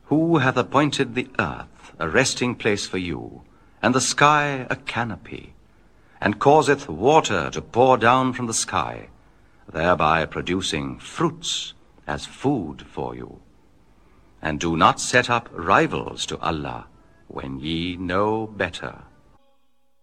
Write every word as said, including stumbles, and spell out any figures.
Who hath appointed the earth a resting place for you, and the sky a canopy, and causeth water to pour down from the sky, thereby producing fruits as food for you? And do not set up rivals to Allah when ye know better.